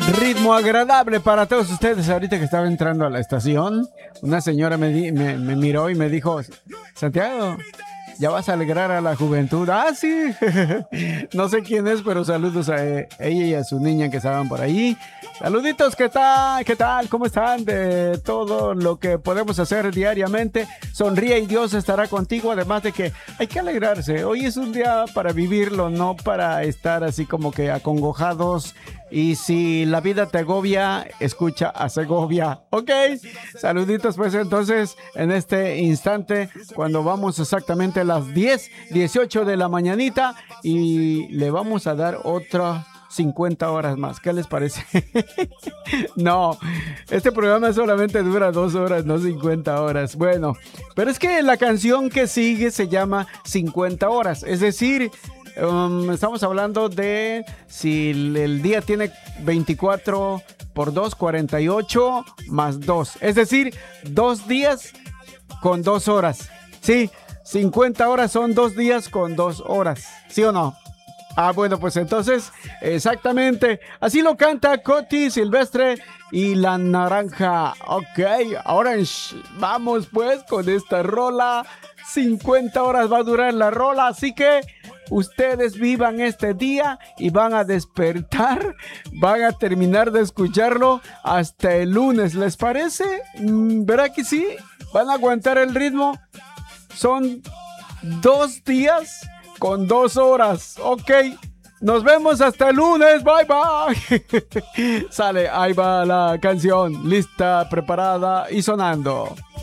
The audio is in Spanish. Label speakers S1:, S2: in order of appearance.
S1: Ritmo agradable para todos ustedes. Ahorita que estaba entrando a la estación, una señora me miró y me dijo: Santiago, ¿ya vas a alegrar a la juventud? Ah, sí. No sé quién es, pero saludos a ella y a su niña que estaban por ahí. Saluditos, ¿qué tal? ¿Qué tal? ¿Cómo están? De todo lo que podemos hacer diariamente. Sonríe y Dios estará contigo. Además de que hay que alegrarse. Hoy es un día para vivirlo, no para estar así como que acongojados. Y si la vida te agobia, escucha a Segovia, ¿ok? Saluditos pues entonces en este instante cuando vamos exactamente a las 10:18 de la mañanita y le vamos a dar otra 50 horas más. ¿Qué les parece? No, este programa solamente dura 2 horas, no 50 horas. Bueno, pero es que la canción que sigue se llama 50 horas, es decir... estamos hablando de si el día tiene 24 por 2, 48 más 2. Es decir, 2 días con 2 horas. Sí, 50 horas son 2 días con 2 horas. ¿Sí o no? Ah, bueno, pues entonces, exactamente. Así lo canta Coti Silvestre y La Naranja. Ok, Orange. Vamos pues con esta rola. 50 horas va a durar la rola, así que ustedes vivan este día y van a despertar, van a terminar de escucharlo hasta el lunes, ¿les parece? ¿Verdad que sí? ¿Van a aguantar el ritmo? Son 2 días con 2 horas, ok. Nos vemos hasta el lunes, bye bye. Sale, ahí va la canción, lista, preparada y sonando.